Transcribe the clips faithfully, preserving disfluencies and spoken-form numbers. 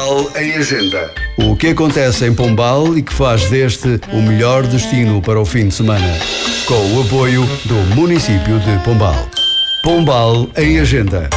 Pombal em Agenda. O que acontece em Pombal e que faz deste o melhor destino para o fim de semana. Com o apoio do município de Pombal. Pombal em Agenda.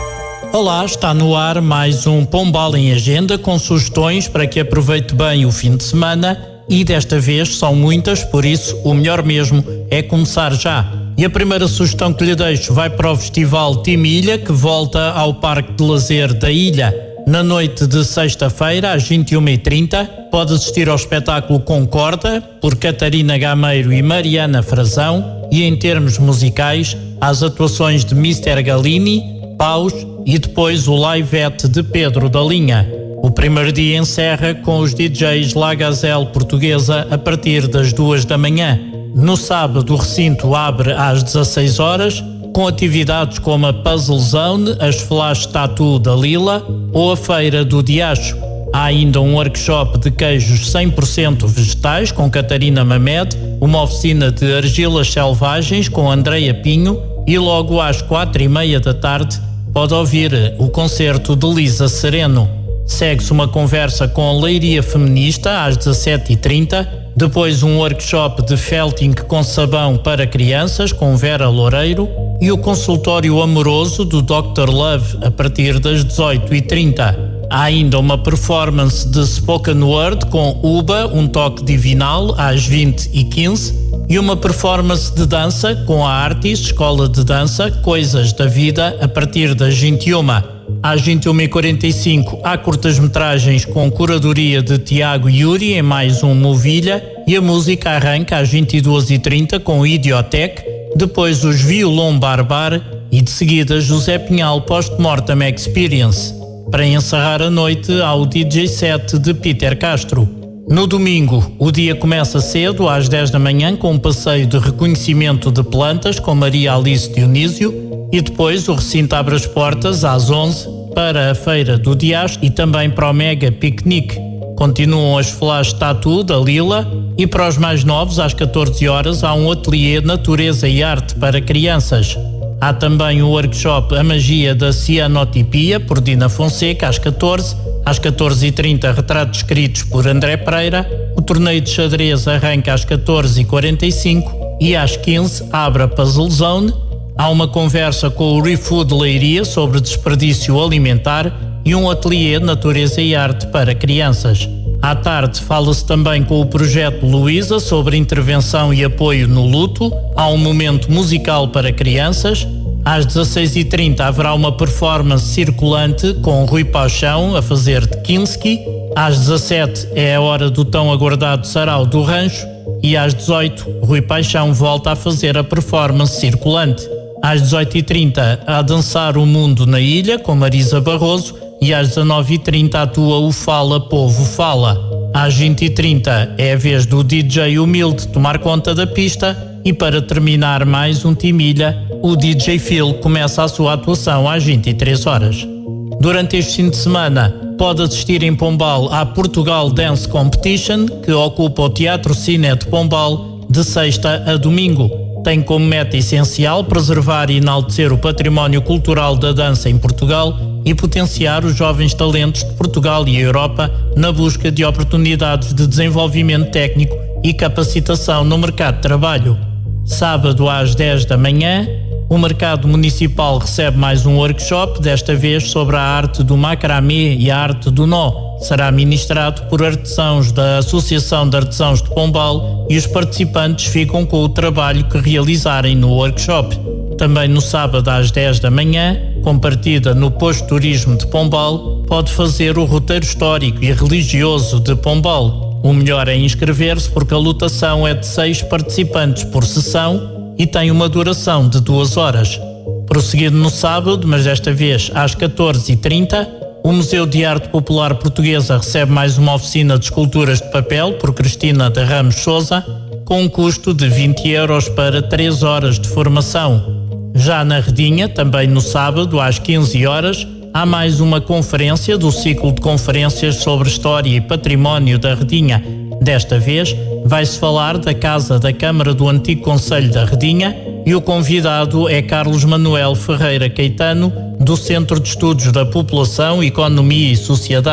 Olá, está no ar mais um Pombal em Agenda com sugestões para que aproveite bem o fim de semana e desta vez são muitas, por isso o melhor mesmo é começar já. E a primeira sugestão que lhe deixo vai para o Festival Timilha, que volta ao Parque de Lazer da Ilha. Na noite de sexta-feira, às vinte e uma e trinta, pode assistir ao espetáculo Concorda, por Catarina Gameiro e Mariana Frazão, e em termos musicais, às atuações de mister Galini, Paus e depois o live-at de Pedro da Linha. O primeiro dia encerra com os D Js La Gazelle Portuguesa a partir das duas da manhã. No sábado, o recinto abre às dezasseis horas, com atividades como a Puzzle Zone, as Flash Tattoo da Lila ou a Feira do Diacho. Há ainda um workshop de queijos cem por cento vegetais com Catarina Mamed, uma oficina de argilas selvagens com Andreia Pinho e logo às quatro e meia da tarde pode ouvir o concerto de Lisa Sereno. Segue-se uma conversa com a Leiria Feminista às dezassete e trinta, depois um workshop de felting com sabão para crianças com Vera Loureiro e o consultório amoroso do doutor Love a partir das dezoito e trinta. Há ainda uma performance de spoken word com Uba, um toque divinal, às vinte e quinze, e uma performance de dança com a Artis, Escola de Dança, Coisas da Vida, a partir das vinte e uma. Às vinte e uma e quarenta e cinco há curtas-metragens com curadoria de Tiago Yuri em mais um Movilha e a música arranca às vinte e duas e trinta com o Idiotec, depois os Violon Barbar e de seguida José Pinhal Post-Mortem Experience. Para encerrar a noite há o D J set de Peter Castro. No domingo, o dia começa cedo, às dez da manhã, com um passeio de reconhecimento de plantas com Maria Alice Dionísio e depois o recinto abre as portas às onze para a Feira do Diacho e também para o Mega Piquenique. Continuam as Flash Tattoo da Lila e para os mais novos, às catorze horas, há um ateliê Natureza e Arte para crianças. Há também o workshop A Magia da Cianotipia, por Dina Fonseca, às catorze. Às catorze e trinta, retratos escritos por André Pereira. O torneio de xadrez arranca às catorze e quarenta e cinco e às quinze abre a Puzzle Zone. Há uma conversa com o ReFood Leiria sobre desperdício alimentar e um ateliê Natureza e Arte para crianças. À tarde fala-se também com o projeto Luísa sobre intervenção e apoio no luto. Há um momento musical para crianças. Às dezasseis e trinta haverá uma performance circulante com Rui Paixão a fazer de Kinski. Às dezassete é a hora do tão aguardado Sarau do Rancho e às dezoito Rui Paixão volta a fazer a performance circulante. Às dezoito e trinta a Dançar o Mundo na Ilha com Marisa Barroso e às dezanove e trinta atua o Fala Povo Fala. Às vinte e trinta é a vez do D J Humilde tomar conta da pista e para terminar mais um Timilha, o D J Phil começa a sua atuação às vinte e três horas. Durante este fim de semana, pode assistir em Pombal à Portugal Dance Competition, que ocupa o Teatro Cine de Pombal de sexta a domingo. Tem como meta essencial preservar e enaltecer o património cultural da dança em Portugal e potenciar os jovens talentos de Portugal e Europa na busca de oportunidades de desenvolvimento técnico e capacitação no mercado de trabalho. Sábado às dez da manhã, o Mercado Municipal recebe mais um workshop, desta vez sobre a arte do macramê e a arte do nó. Será ministrado por artesãos da Associação de Artesãos de Pombal e os participantes ficam com o trabalho que realizarem no workshop. Também no sábado às dez da manhã, com partida no Posto Turismo de Pombal, pode fazer o roteiro histórico e religioso de Pombal. O melhor é inscrever-se porque a lotação é de seis participantes por sessão e tem uma duração de duas horas. Prosseguido no sábado, mas desta vez às catorze e trinta, o Museu de Arte Popular Portuguesa recebe mais uma oficina de esculturas de papel por Cristina de Ramos Sousa, com um custo de vinte euros para três horas de formação. Já na Redinha, também no sábado, às quinze horas, há mais uma conferência do ciclo de conferências sobre História e Património da Redinha. Desta vez, vai-se falar da Casa da Câmara do Antigo Concelho da Redinha e o convidado é Carlos Manuel Ferreira Caetano, do Centro de Estudos da População, Economia e Sociedade,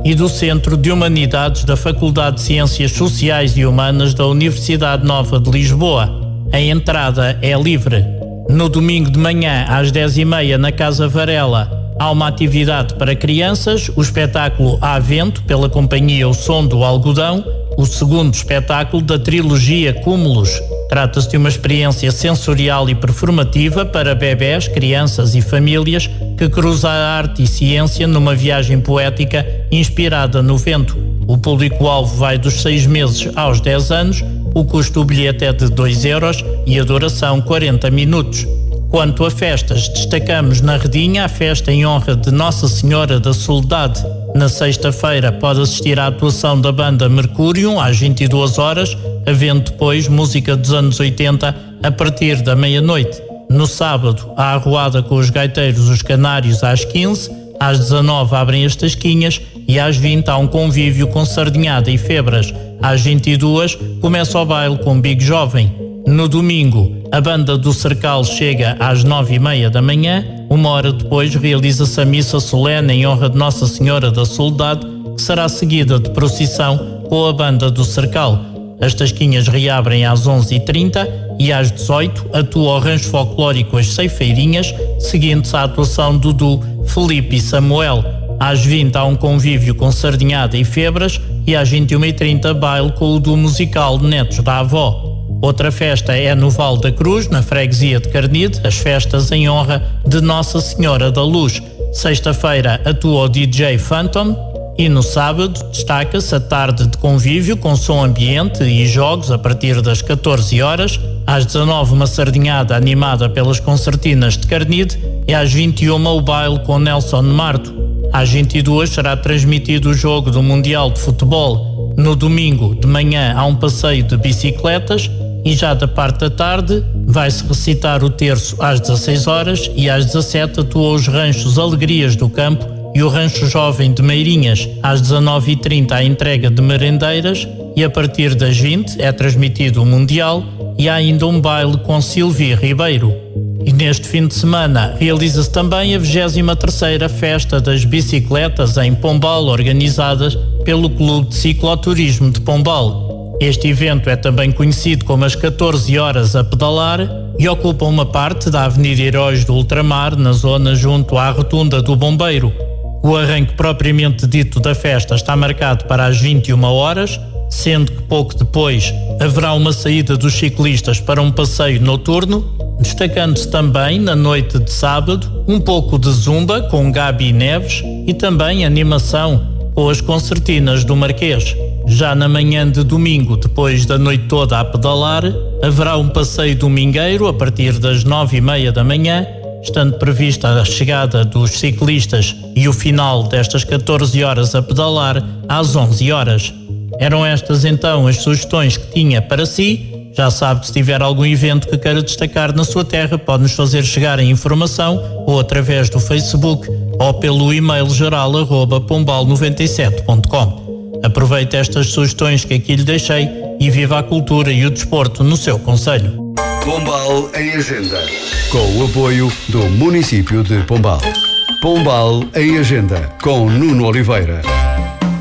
e do Centro de Humanidades da Faculdade de Ciências Sociais e Humanas da Universidade Nova de Lisboa. A entrada é livre. No domingo de manhã, às dez e meia, na Casa Varela, há uma atividade para crianças, o espetáculo Há Vento, pela companhia O Som do Algodão, o segundo espetáculo da trilogia Cúmulos. Trata-se de uma experiência sensorial e performativa para bebés, crianças e famílias que cruza a arte e ciência numa viagem poética inspirada no vento. O público-alvo vai dos seis meses aos dez anos, o custo do bilhete é de dois euros e a duração quarenta minutos. Quanto a festas, destacamos na Redinha a festa em honra de Nossa Senhora da Soledade. Na sexta-feira pode assistir à atuação da banda Mercúrio às vinte e duas horas, havendo depois música dos anos oitenta a partir da meia-noite. No sábado, a arruada com os gaiteiros Os Canários às quinze, às dezanove abrem as tasquinhas e às vinte há um convívio com sardinhada e febras. Às vinte e duas começa o baile com Big Jovem. No domingo, a banda do Cercal chega às nove e meia da manhã. Uma hora depois realiza-se a missa solene em honra de Nossa Senhora da Soledade, que será seguida de procissão com a banda do Cercal. As tasquinhas reabrem às onze e trinta e às dezoito atua o rancho folclórico As Ceifeirinhas, seguindo-se a atuação do duo Felipe e Samuel. Às vinte há um convívio com sardinhada e febras e às vinte e uma e trinta baile com o duo musical Netos da Avó. Outra festa é no Val da Cruz, na freguesia de Carnide, as festas em honra de Nossa Senhora da Luz. Sexta-feira atua o D J Phantom e no sábado destaca-se a tarde de convívio com som ambiente e jogos a partir das catorze horas. Às dezanove uma sardinhada animada pelas concertinas de Carnide e às vinte e uma o baile com Nelson Marto. Às vinte e duas será transmitido o jogo do Mundial de Futebol. No domingo de manhã há um passeio de bicicletas e já da parte da tarde vai-se recitar o terço às dezasseis horas e às dezassete atua os ranchos Alegrias do Campo e o Rancho Jovem de Meirinhas. Às dezanove e trinta a entrega de merendeiras e a partir das vinte é transmitido o Mundial e há ainda um baile com Silvia Ribeiro. E neste fim de semana realiza-se também a vigésima terceira Festa das Bicicletas em Pombal, organizadas pelo Clube de Cicloturismo de Pombal. Este evento é também conhecido como as catorze horas a pedalar e ocupa uma parte da Avenida Heróis do Ultramar, na zona junto à Rotunda do Bombeiro. O arranque propriamente dito da festa está marcado para as vinte e uma horas, sendo que pouco depois haverá uma saída dos ciclistas para um passeio noturno, destacando-se também, na noite de sábado, um pouco de zumba com Gabi Neves e também animação com as concertinas do Marquês. Já na manhã de domingo, depois da noite toda a pedalar, haverá um passeio domingueiro a partir das nove e meia da manhã, estando prevista a chegada dos ciclistas e o final destas catorze horas a pedalar às onze horas. Eram estas então as sugestões que tinha para si. Já sabe, se tiver algum evento que queira destacar na sua terra, pode-nos fazer chegar a informação ou através do Facebook ou pelo e-mail geral arroba pombal noventa e sete ponto com. Aproveite estas sugestões que aqui lhe deixei e viva a cultura e o desporto no seu concelho. Pombal em Agenda, com o apoio do município de Pombal. Pombal em Agenda, com Nuno Oliveira.